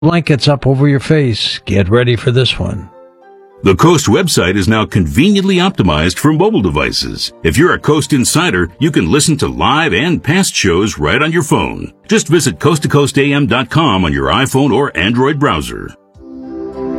Blankets up over your face. Get ready for this one. The Coast website is now conveniently optimized for mobile devices. If you're a Coast insider, you can listen to live and past shows right on your phone. Just visit coasttocoastam.com on your iPhone or Android browser.